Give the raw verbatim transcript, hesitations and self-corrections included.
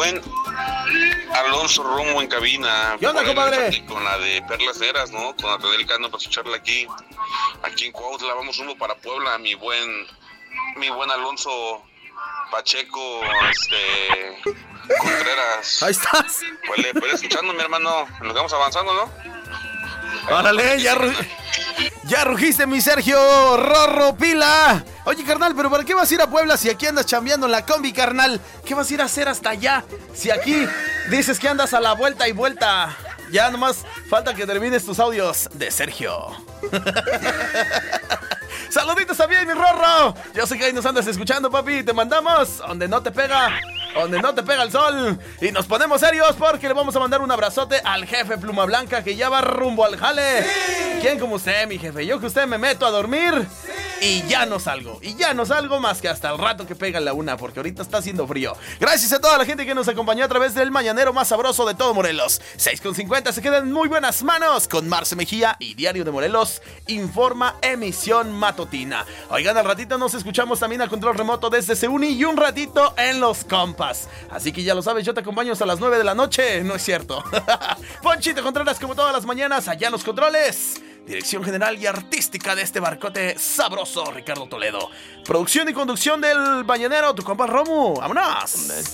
buen Alonso Romo en cabina. ¿Qué onda, compadre? Con la de Perlas Negras, ¿no? Con Atenel Cano para escucharla aquí. Aquí en Cuautla, vamos rumbo para Puebla, mi buen, mi buen Alonso Pacheco, este, Contreras. Ahí estás. Pues le puedes escuchando, mi hermano. Nos vamos avanzando, ¿no? Órale, ya, ru- ya rugiste, mi Sergio Rorro Pila. Oye, carnal, pero ¿para qué vas a ir a Puebla si aquí andas chambeando en la combi, carnal? ¿Qué vas a ir a hacer hasta allá? Si aquí dices que andas a la vuelta y vuelta. Ya nomás falta que termines tus audios de Sergio. Saluditos también, mi Rorro. Yo sé que ahí nos andas escuchando, papi. Te mandamos donde no te pega, donde no te pega el sol. Y nos ponemos serios porque le vamos a mandar un abrazote al jefe Pluma Blanca que ya va rumbo al jale. ¡Sí! ¿Quién como usted, mi jefe? Yo que usted me meto a dormir y ya no salgo. Y ya no salgo más que hasta el rato que pega la una, porque ahorita está haciendo frío. Gracias a toda la gente que nos acompañó a través del mañanero más sabroso de todo Morelos. seis con cincuenta se quedan en muy buenas manos con Marce Mejía y Diario de Morelos informa emisión matutina. Oigan, al ratito nos escuchamos también a control remoto desde Seuni y un ratito en Los Compas. Así que ya lo sabes, yo te acompaño hasta las nueve de la noche. No es cierto. Ponchito Contreras como todas las mañanas allá en los controles. Dirección general y artística de este barcote sabroso, Ricardo Toledo. Producción y conducción del mañanero, tu compa Romu. ¡Vámonos!